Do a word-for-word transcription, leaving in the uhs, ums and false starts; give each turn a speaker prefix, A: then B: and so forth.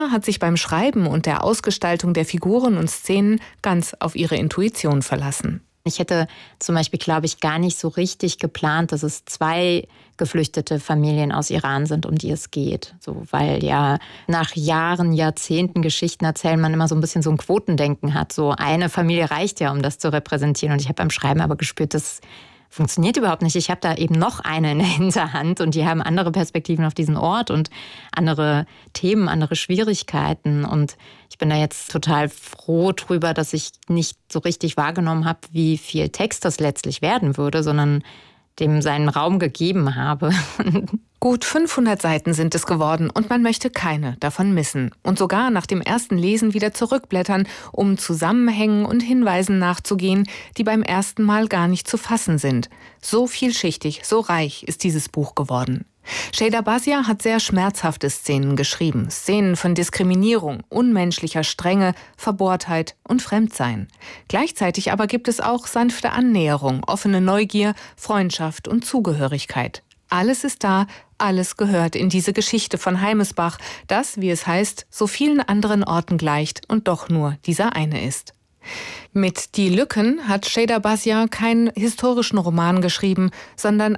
A: hat sich beim Schreiben und der Ausgestaltung der Figuren und Szenen ganz auf ihre Intuition verlassen.
B: Ich hätte zum Beispiel, glaube ich, gar nicht so richtig geplant, dass es zwei geflüchtete Familien aus Iran sind, um die es geht. So, weil ja nach Jahren, Jahrzehnten Geschichten erzählen man immer so ein bisschen so ein Quotendenken hat. So eine Familie reicht ja, um das zu repräsentieren. Und ich habe beim Schreiben aber gespürt, das funktioniert überhaupt nicht. Ich habe da eben noch eine in der Hinterhand und die haben andere Perspektiven auf diesen Ort und andere Themen, andere Schwierigkeiten. Und ich bin da jetzt total froh drüber, dass ich nicht so richtig wahrgenommen habe, wie viel Text das letztlich werden würde, sondern dem seinen Raum gegeben habe.
A: Gut fünfhundert Seiten sind es geworden und man möchte keine davon missen. Und sogar nach dem ersten Lesen wieder zurückblättern, um Zusammenhängen und Hinweisen nachzugehen, die beim ersten Mal gar nicht zu fassen sind. So vielschichtig, so reich ist dieses Buch geworden. Sheyda Bazia hat sehr schmerzhafte Szenen geschrieben. Szenen von Diskriminierung, unmenschlicher Strenge, Verbohrtheit und Fremdsein. Gleichzeitig aber gibt es auch sanfte Annäherung, offene Neugier, Freundschaft und Zugehörigkeit. Alles ist da, alles gehört in diese Geschichte von Heimesbach, das, wie es heißt, so vielen anderen Orten gleicht und doch nur dieser eine ist. Mit Die Lücken hat Sheyda Bazia keinen historischen Roman geschrieben, sondern